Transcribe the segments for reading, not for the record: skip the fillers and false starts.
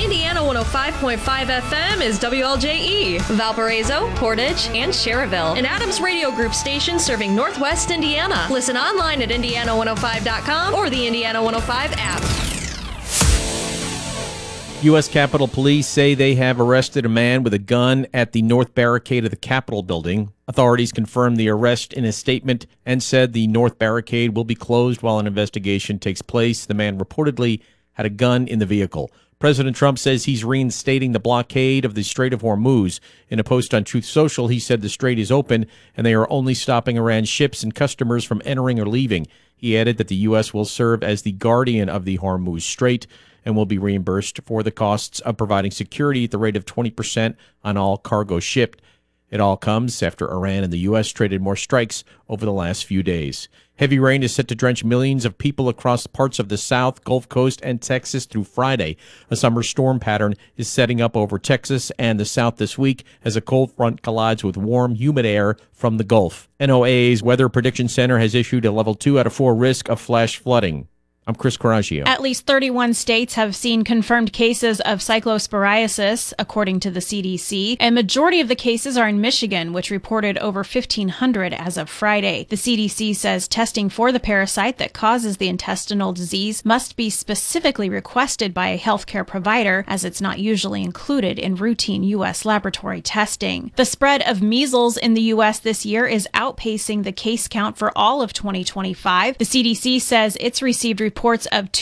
Indiana 105.5 FM is WLJE, Valparaiso, Portage, and Cherryville, an Adams Radio Group station serving Northwest Indiana. Listen online at Indiana105.com or the Indiana 105 app. U.S. Capitol Police say they have arrested a man with a gun at the north barricade of the Capitol building. Authorities confirmed the arrest in a statement and said the north barricade will be closed while an investigation takes place. The man reportedly had a gun in the vehicle. President Trump says he's reinstating the blockade of the Strait of Hormuz. In a post on Truth Social, he said the strait is open and they are only stopping Iran ships and customers from entering or leaving. He added that the U.S. will serve as the guardian of the Hormuz Strait and will be reimbursed for the costs of providing security at the rate of 20% on all cargo shipped. It all comes after Iran and the U.S. traded more strikes over the last few days. Heavy rain is set to drench millions of people across parts of the South, Gulf Coast, and Texas through Friday. A summer storm pattern is setting up over Texas and the South this week as a cold front collides with warm, humid air from the Gulf. NOAA's Weather Prediction Center has issued a level 2 out of 4 risk of flash flooding. I'm Chris Coraggio. At least 31 states have seen confirmed cases of cyclosporiasis, according to the CDC. A majority of the cases are in Michigan, which reported over 1,500 as of Friday. The CDC says testing for the parasite that causes the intestinal disease must be specifically requested by a healthcare provider, as it's not usually included in routine U.S. laboratory testing. The spread of measles in the U.S. this year is outpacing the case count for all of 2025. The CDC says it's received reports of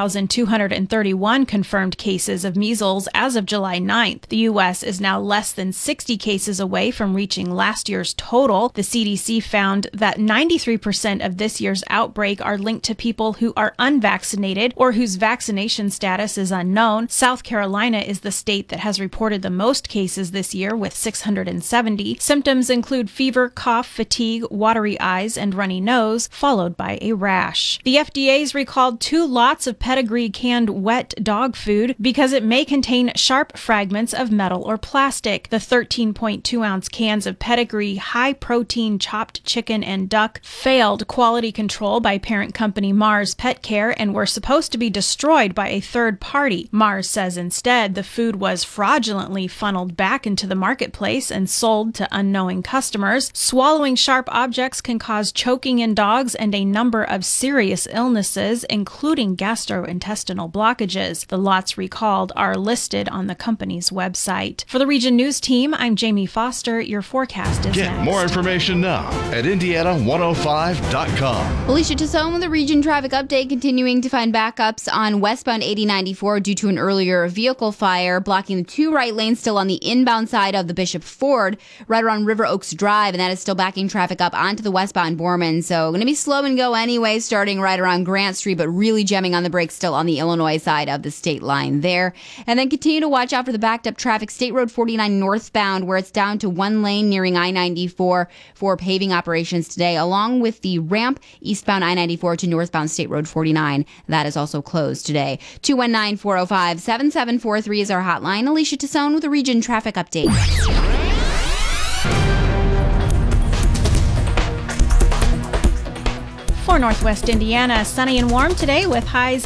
2,231 confirmed cases of measles as of July 9th. The U.S. is now less than 60 cases away from reaching last year's total. The CDC found that 93% of this year's outbreak are linked to people who are unvaccinated or whose vaccination status is unknown. South Carolina is the state that has reported the most cases this year with 670. Symptoms include fever, cough, fatigue, watery eyes, and runny nose, followed by a rash. The FDA's recalled 2 lots of Pedigree canned wet dog food because it may contain sharp fragments of metal or plastic. The 13.2-ounce cans of Pedigree high-protein chopped chicken and duck failed quality control by parent company Mars Pet Care and were supposed to be destroyed by a third party. Mars says instead the food was fraudulently funneled back into the marketplace and sold to unknowing customers. Swallowing sharp objects can cause choking in dogs and a number of serious illnesses, including gastrointestinal blockages. The lots recalled are listed on the company's website. For the Region News Team, I'm Jamie Foster. Your forecast is Get next. more information now at Indiana105.com. Alicia Tassone with a Region Traffic Update, continuing to find backups on westbound 8094 due to an earlier vehicle fire, blocking the 2 right lanes still on the inbound side of the Bishop Ford, right around River Oaks Drive, and that is still backing traffic up onto the westbound Borman. So going to be slow and go anyway, starting right around Grant Street, but really jamming on the brakes still on the Illinois side of the state line there. And then continue to watch out for the backed up traffic, State Road 49 northbound, where it's down to 1 lane nearing I-94 for paving operations today, along with the ramp eastbound I-94 to northbound State Road 49. That is also closed today. 219-405-7743 is our hotline. Alicia Tassone with a Region Traffic Update. For Northwest Indiana, sunny and warm today with highs